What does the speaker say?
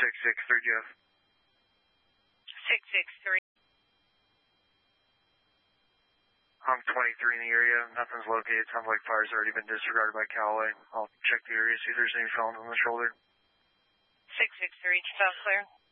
663, Jeff. 663. I'm 23 in the area. Nothing's located. Sounds like fire's already been disregarded by Callaway. I'll check the area, see if there's any felons on the shoulder. 663, sounds clear.